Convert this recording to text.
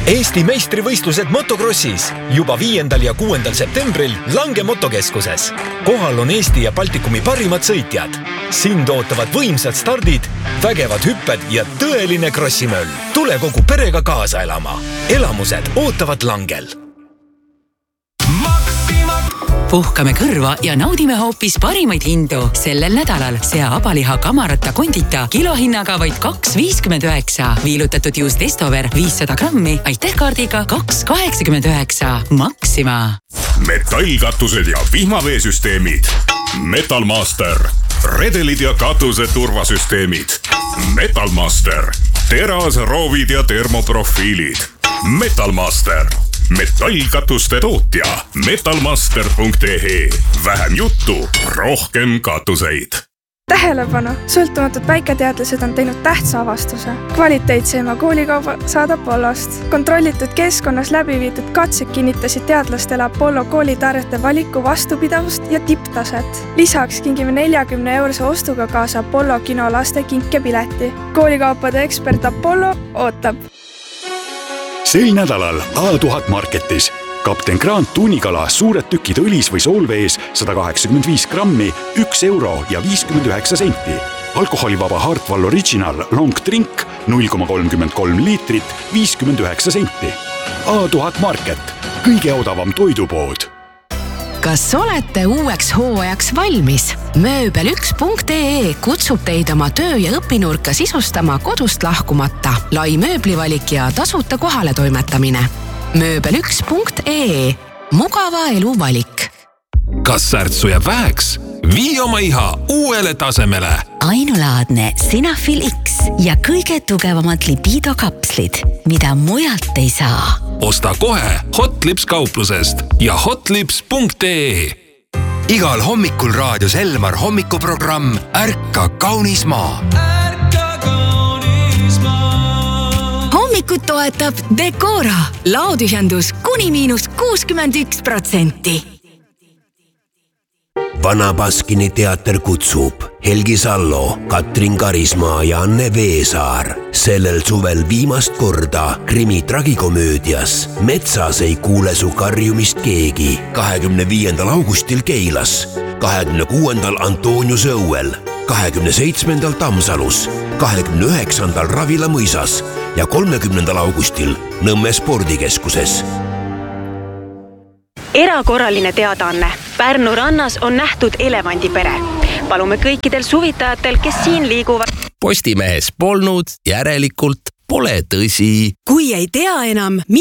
Eesti meistrivõistlused motokrossis juba 5. ja 6. septembril Lange motokeskuses. Kohal on Eesti ja Baltikumi parimad sõitjad. Sind ootavad võimsad stardid, vägevad hüpped ja tõeline krossimöll. Tule kogu perega kaasa elama. Elamused ootavad Langel. Puhkame kõrva ja naudime hoopis parimaid hindu. Sellel nädalal sea abaliha kamarata kondita kilohinnaga vaid 2,59. Viilutatud juust Estover 500 grammi, aitähkaardiga 2,89. Maxima. Metallkatused ja vihmaveesüsteemid. Metalmaster. Redelid ja katuse turvasüsteemid. Metalmaster. Teras, roovid ja termoprofiilid. Metalmaster. Metallkatuste tootja metalmaster.ee. Vähem juttu, rohkem katuseid. Tähelepanu! Sõltumatud väiketeadlased on teinud tähtsa avastuse. Kvaliteetseima koolikauba saadab Apollost. Kontrollitud keskkonnas läbi viidud katsed kinnitasid teadlastele Apollo koolitarjete valiku vastupidavust ja tipptaset. Lisaks kingime 40-eurose ostuga kaasa Apollo kino laste kinkepileti. Koolikaupade ekspert Apollo ootab. Sel nädalal A1000 Marketis. Kapten Grant tuunikala suured tükid õlis või soolvees 185 grammi, 1 euro ja 59 senti. Alkoholivaba Hartwall Original Long Drink 0,33 liitrit, 59 senti. A1000 Market. Kõige odavam toidupood. Kas olete uueks hooajaks valmis? Mööbel1.ee kutsub teid oma töö- ja õpinurka sisustama kodust lahkumata. Lai mööblivalik ja tasuta kohale toimetamine. Mööbel1.ee. Mugava elu valik. Kas särtsu jääb väheks? Vii oma iha uuele tasemele. Ainulaadne Sinafil X ja kõige tugevamad libido-kapslid, mida mujalt ei saa. Osta kohe Hotlips kauplusest ja hotlips.ee. Igal hommikul raadios Elmar hommikuprogramm Ärka kaunis maa. Hommikut toetab Decora. Laotühjendus kuni –61%. Vana Baskini teater kutsub Helgi Sallo, Katrin Karismaa ja Anne Veesaar. Sellel suvel viimast korda krimi tragikomöödias Metsas ei kuule su karjumist keegi. 25. augustil Keilas, 26. Antoniuse õuel, 27. Tammsalus, 29. Ravila mõisas ja 30. augustil Nõmme spordikeskuses. Erakorraline teadaanne. Pärnu rannas on nähtud elevandipere. Palume kõikidel suvitajatel, kes siin liiguvad. Postimehes polnud, järelikult pole tõsi. Kui ei tea enam,